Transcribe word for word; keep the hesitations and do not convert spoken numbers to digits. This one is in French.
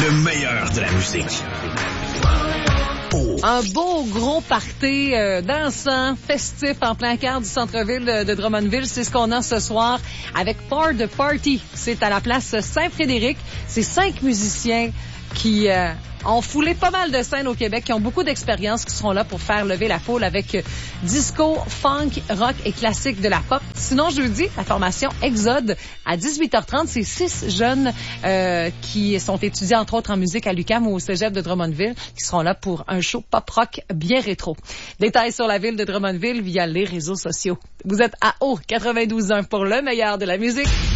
Le meilleur de la musique. Oh. Un beau gros party euh, dansant, festif en plein cœur du centre-ville de, de Drummondville. C'est ce qu'on a ce soir avec Part the Party. C'est à la place Saint-Frédéric. C'est cinq musiciens qui euh, ont foulé pas mal de scènes au Québec, qui ont beaucoup d'expérience, qui seront là pour faire lever la foule avec euh, disco, funk, rock et classique de la pop. Sinon, jeudi, la formation Exode à dix-huit heures trente. C'est six jeunes euh, qui sont étudiants, entre autres, en musique à l'U Q A M ou au Cégep de Drummondville, qui seront là pour un show pop-rock bien rétro. Détails sur la ville de Drummondville via les réseaux sociaux. Vous êtes à O quatre-vingt-douze point un pour le meilleur de la musique.